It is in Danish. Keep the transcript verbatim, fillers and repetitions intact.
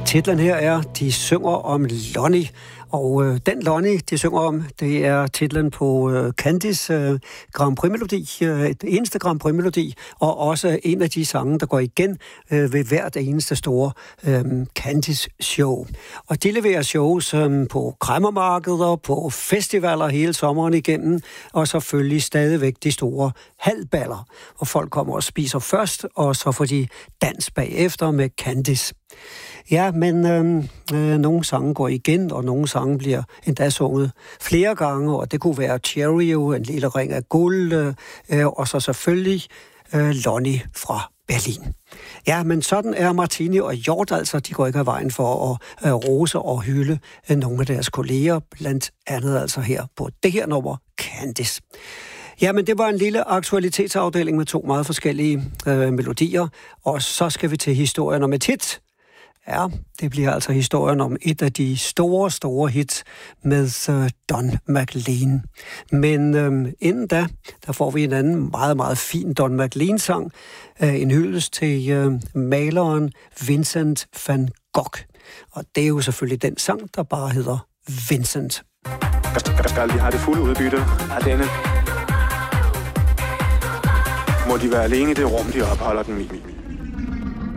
Titlen her er, de synger om Lonnie, og øh, den Lonnie, de synger om, det er titlen på øh, Candys øh, Grand Prix-melodi, øh, det eneste Grand Prix-melodi, og også en af de sange, der går igen øh, ved hvert eneste store øh, Candys show. Og de leverer shows øh, på kræmmermarkeder, på festivaler hele sommeren igennem, og selvfølgelig stadigvæk de store halvballer, hvor folk kommer og spiser først, og så får de dans bagefter med Candys. Ja, men øh, øh, nogle sange går igen, og nogle sange bliver endda sunget flere gange, og det kunne være Cheerio, En lille ring af guld, øh, og så selvfølgelig øh, Lonnie fra Berlin. Ja, men sådan er Martini og Hjort altså, de går ikke af vejen for at øh, rose og hylde øh, nogle af deres kolleger, blandt andet altså her på det her nummer, Candys. Ja, men det var en lille aktualitetsafdeling med to meget forskellige øh, melodier, og så skal vi til historien om et hit. Ja, det bliver altså historien om et af de store, store hits med uh, Don McLean. Men øh, inden da, der får vi en anden meget, meget fin Don McLean-sang. Øh, en hyldest til øh, maleren Vincent van Gogh. Og det er jo selvfølgelig den sang, der bare hedder Vincent. Jeg skal aldrig have det fulde udbytte af denne. Må de være alene i det rum, de opholder den i.